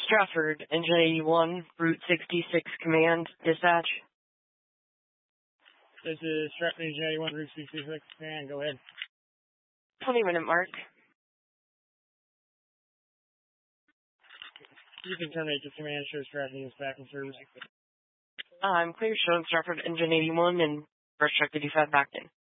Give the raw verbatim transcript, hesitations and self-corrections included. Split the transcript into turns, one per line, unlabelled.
Stratford, Engine eighty-one, Route sixty-six Command, dispatch.
This is Stratford, Engine eighty-one, Route sixty-six Command, go ahead.
twenty minute mark.
You can terminate the command, show Stratford is back in service.
I'm clear, showing Stratford, Engine eighty-one, and Brush Truck eighty-five back in.